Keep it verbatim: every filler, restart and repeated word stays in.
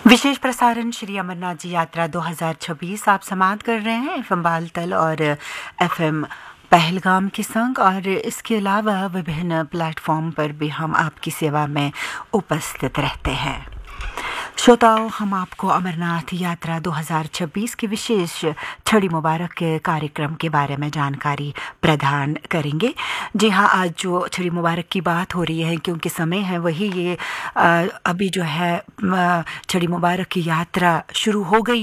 विशेष प्रसारण श्री अमरनाथ जी यात्रा दो हज़ार छब्बीस आप समाप्त कर रहे हैं एफएम बालतल और एफएम पहलगाम के संग, और इसके अलावा विभिन्न प्लेटफॉर्म पर भी हम आपकी सेवा में उपस्थित रहते हैं। श्रोताओं, हम आपको अमरनाथ यात्रा दो हज़ार छब्बीस के विशेष छड़ी मुबारक के कार्यक्रम के बारे में जानकारी प्रदान करेंगे। जी हाँ, आज जो छड़ी मुबारक की बात हो रही है, क्योंकि समय है वही ये आ, अभी जो है छड़ी मुबारक की यात्रा शुरू हो गई